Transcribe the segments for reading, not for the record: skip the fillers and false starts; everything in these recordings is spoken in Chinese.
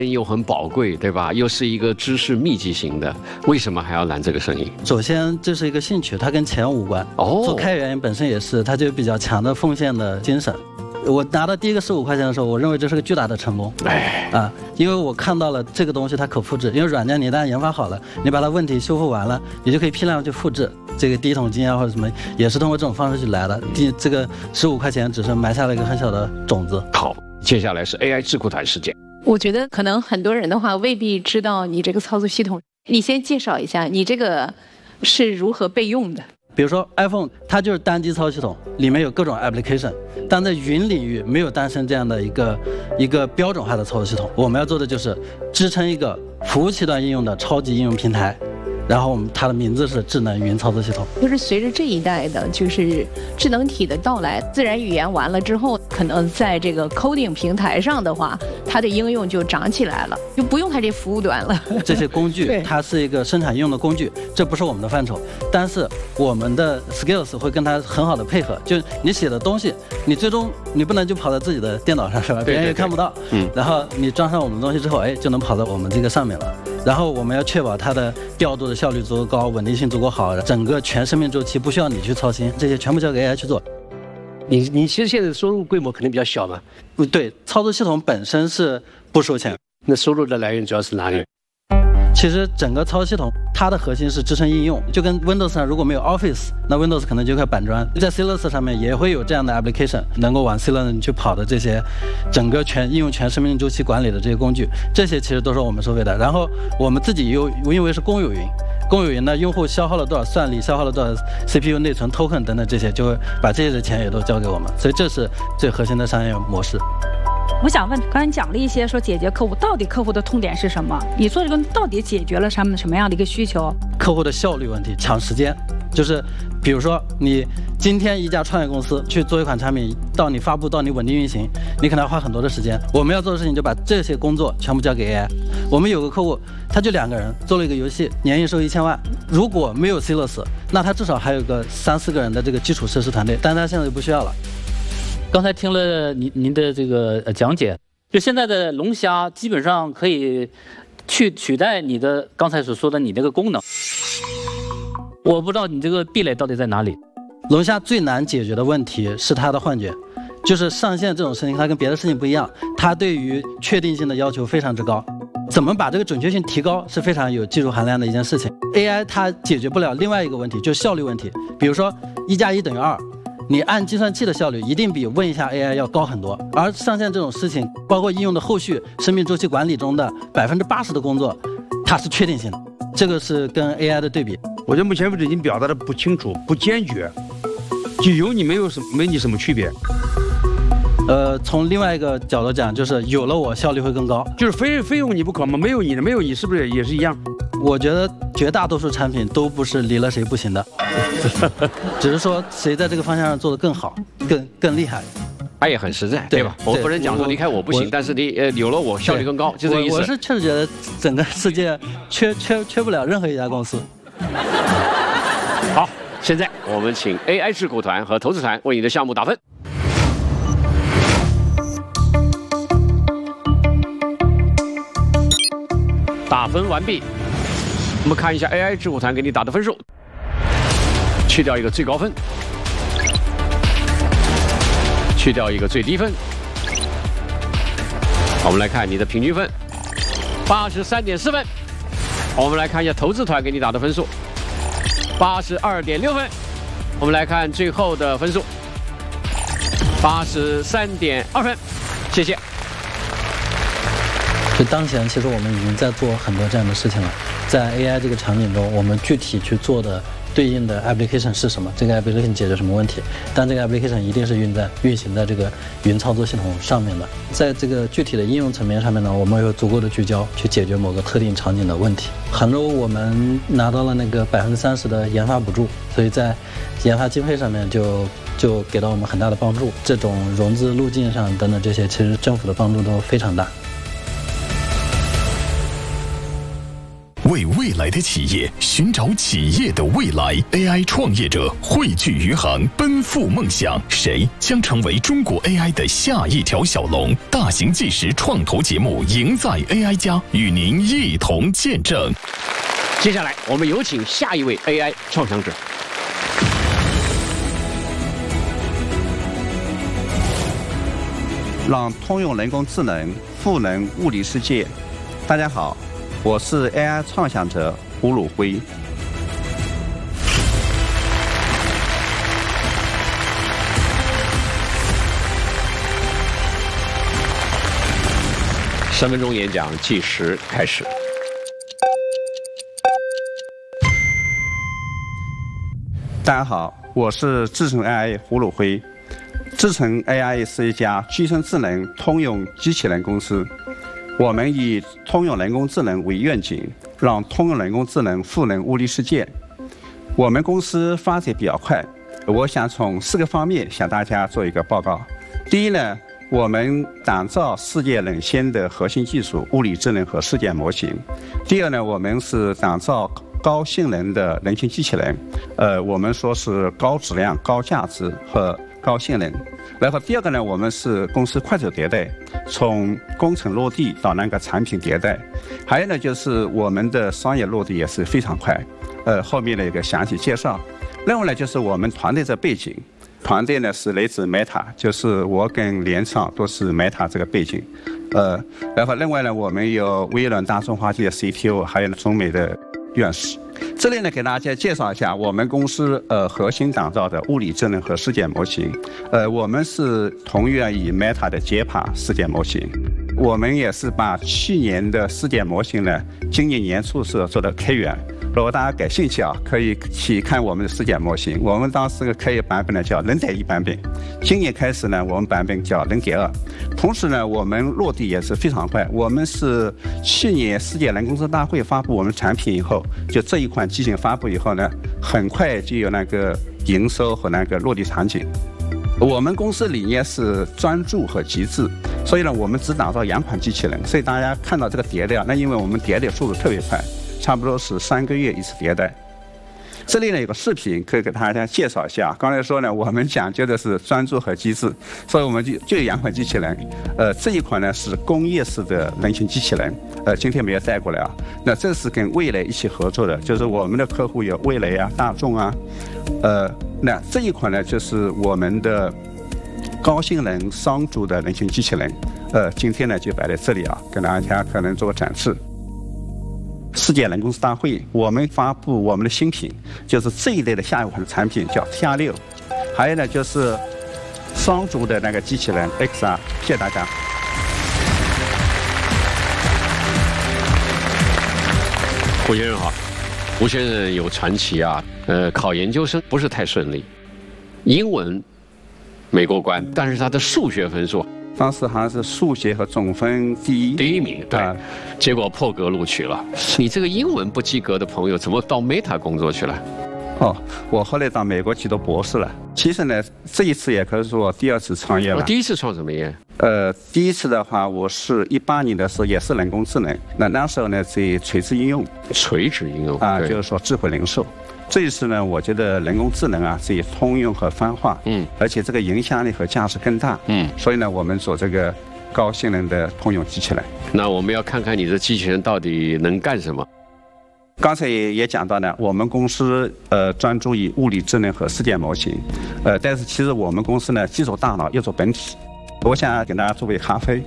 又很宝贵，对吧？又是一个知识密集型的，为什么还要揽这个生意？ 首先，这是一个兴趣，它跟钱无关。做开源本身也是，它就有比较强的奉献的精神。我拿到第一个15块钱的时候，我认为这是个巨大的成功。因为我看到了这个东西它可复制，因为软件你一旦研发好了，你把它问题修复完了，你就可以批量去复制。这个第一桶金啊或者什么，也是通过这种方式去来的。这个15块钱只是埋下了一个很小的种子。 好，接下来是 AI 智库团事件。 我觉得可能很多人的话未必知道你这个操作系统，你先介绍一下你这个是如何备用的。 比如说 iPhone 它就是单机操作系统，里面有各种 application， 但在云领域没有诞生这样的一个标准化的操作系统。我们要做的就是支撑一个服务器端应用的超级应用平台，然后它的名字是智能云操作系统。 就是随着这一代的就是智能体的到来，自然语言完了之后，可能在这个 coding 平台上的话，它的应用就长起来了，就不用它这服务端了。 这些工具它是一个生产应用的工具，这不是我们的范畴，但是我们的 skills 会跟它很好的配合。就是你写的东西，你最终你不能就跑在自己的电脑上是吧？别人也看不到。然后你装上我们的东西之后，就能跑到我们这个上面了。然后我们要确保它的调度的效率足够高，稳定性足够好，整个全生命周期不需要你去操心，这些全部交给 AI 去做。 你其实现在的收入规模肯定比较小嘛？ 不对，操作系统本身是不收钱。 那收入的来源主要是哪里？ 其实整个操作系统它的核心是支撑应用，就跟 Windows 上如果没有 Office， 那 Windows 可能就块板砖。在 Celos 上面也会有这样的 application， 能够往 Celos 去跑的这些整个应用全生命周期管理的这些工具，这些其实都是我们收费的。然后我们自己因为是公有云。公有云呢，用户消耗了多少算力，消耗了多少 CPU 内存 token 等等这些，就会把这些的钱也都交给我们，所以这是最核心的商业模式。 我想问，刚才你讲了一些说解决客户到底客户的痛点是什么？你做这个到底解决了他们什么样的一个需求？ 客户的效率问题，抢时间，就是比如说你今天一家创业公司去做一款产品，到你发布到你稳定运行，你可能要花很多的时间。我们要做的事情就把这些工作全部交给 AI。我们有个客户，他就2个人做了一个游戏，年营收1000万。如果没有 Celos， 那他至少还有个3-4个人的这个基础设施团队，但他现在就不需要了。 刚才听了您的这个讲解，就现在的龙虾基本上可以取代你的刚才所说的你这个功能。我不知道你这个壁垒到底在哪里。 龙虾最难解决的问题是它的幻觉，就是上线这种事情它跟别的事情不一样，它对于确定性的要求非常之高。怎么把这个准确性提高是非常有技术含量的一件事情。AI 它解决不了另外一个问题，就是效率问题。比如说1+1等于2。你按计算器的效率一定比问一下 AI 要高很多，而上线这种事情，包括应用的后续生命周期管理中的80%的工作，它是确定性的，这个是跟 AI 的对比。 我觉得目前为止已经表达的不清楚、不坚决，就有你没你什么区别？ 从另外一个角度讲，就是有了我效率会更高， 就是非用你不可吗？没有你是不是也是一样？ 我觉得绝大多数产品都不是离了谁不行的，只是说谁在这个方向上做得更好、更厉害。 他也很实在，对吧？我不能讲说离开我不行，但是你有了我效率更高，就这个意思。 我是确实觉得整个世界缺不了任何一家公司。 好，现在我们请 AI 智库团和投资团为你的项目打分。打分完毕，我们看一下 AI 智库团给你打的分数，去掉一个最高分，去掉一个最低分。我们来看你的平均分，83.4分。我们来看一下投资团给你打的分数，82.6分。我们来看最后的分数，83.2分。谢谢。 就当前，其实我们已经在做很多这样的事情了。在 AI 这个场景中，我们具体去做的对应的 application 是什么？这个 application 解决什么问题？但这个 application 一定是运行在这个云操作系统上面的。在这个具体的应用层面上面呢，我们有足够的聚焦去解决某个特定场景的问题。杭州我们拿到了那个30%的研发补助，所以在研发经费上面就给到我们很大的帮助。这种融资路径上等等这些，其实政府的帮助都非常大。 为未来的企业寻找企业的未来 ，AI 创业者汇聚余杭，奔赴梦想。谁将成为中国 AI 的下一条小龙？大型纪实创投节目《赢在 AI 家》与您一同见证。 接下来，我们有请下一位 AI 创想者。 让通用人工智能赋能物理世界。大家好，我是 AI 创想者胡鲁辉。 3分钟演讲计时开始。 大家好，我是智诚 AI 胡鲁辉。智诚 AI 是一家具身智能通用机器人公司。我们以通用人工智能为愿景，让通用人工智能赋能物理世界。我们公司发展比较快，我想从4个方面向大家做一个报告。第一呢，我们打造世界领先的核心技术物理智能和事件模型。第二呢，我们是打造高性能的人形机器人，我们说是高质量、高价值和高性能。然后第二个呢，我们是公司快速迭代，从工程落地到那个产品迭代。还有呢，就是我们的商业落地也是非常快，后面的一个详细介绍。另外呢，就是我们团队的背景，团队呢是来自 Meta， 就是我跟联创都是 Meta 这个背景。然后另外呢，我们有微软大中华区的 CTO， 还有中美的院士。这里呢，给大家介绍一下我们公司核心打造的物理智能和事件模型。我们是同源于 Meta 的杰帕事件模型。我们也是把去年的事件模型呢，今年年初是做的开源。如果大家感兴趣啊，可以去看我们的事件模型。我们当时的开源版本呢叫0.1版本，今年开始呢，我们版本叫0.2。同时呢，我们落地也是非常快。我们是去年世界人工智能大会发布我们产品以后，就这一款机型发布以后呢，很快就有那个营收和那个落地场景。我们公司理念是专注和极致，所以呢，我们只打造2款机器人。所以大家看到这个迭代，那因为我们迭代速度特别快，差不多是3个月一次迭代。这里呢有个视频可以给大家介绍一下。刚才说呢，我们讲究的是专注和机智，所以我们就有2款机器人。这一款呢是工业式的人形机器人，今天没有带过来啊。那这是跟蔚来一起合作的，就是我们的客户有蔚来啊、大众啊。那这一款呢就是我们的高性能双足的人形机器人。今天呢就摆在这里啊，跟大家可能做个展示。世界人工智能大会，我们发布我们的新品，就是这一类的下一款产品叫 TR6， 还有呢就是双足的那个机器人 XR。谢谢大家。 胡先生好。胡先生有传奇啊，考研究生不是太顺利，英文没过关，但是他的数学分数当时好像是数学和总分第一名，对，结果破格录取了。你这个英文不及格的朋友，怎么到 Meta 工作去了？ 我后来到美国去读博士了。其实呢，这一次也可以说我第2次创业了。 第1次创什么业？ 第1次的话，我是18年的时候也是人工智能，那时候呢在垂直应用。 垂直应用啊，就是说智慧零售。这一次呢，我觉得人工智能啊，是以通用和泛化，而且这个影响力和价值更大，所以呢，我们做这个高性能的通用机器人。 那我们要看看你的机器人到底能干什么。 刚才也讲到呢，我们公司专注于物理智能和事件模型，但是其实我们公司呢，既做大脑又做本体。我想给大家做杯咖啡。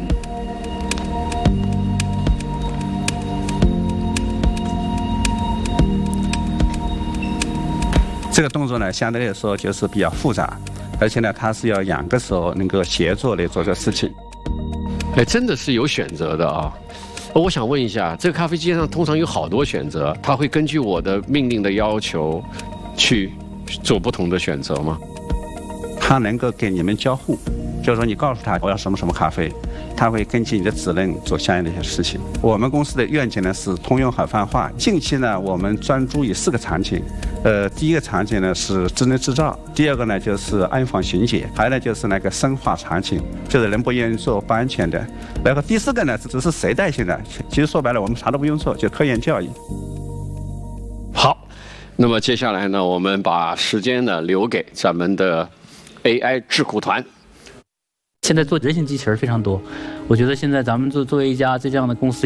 这个动作呢，相对来说就是比较复杂，而且呢，它是要2个手能够协作来做这事情。 真的是有选择的啊！我想问一下，这个咖啡机上通常有好多选择，它会根据我的命令的要求去做不同的选择吗？ 它能够给你们交互， 就是说你告诉他我要什么什么咖啡，他会根据你的指令做相应的一些事情。我们公司的愿景呢是通用海泛化。近期呢，我们专注于4个场景。第一个场景呢是智能制造，第二个呢就是安防巡检，还有呢就是那个生化场景，就是人不运作不安全的。然后第4个呢只是时代性的，其实说白了我们啥都不用做，就科研教育。 好，那么接下来呢，我们把时间呢留给咱们的 AI 智库团。 现在做人形机器人非常多，我觉得现在咱们作为一家这样的公司。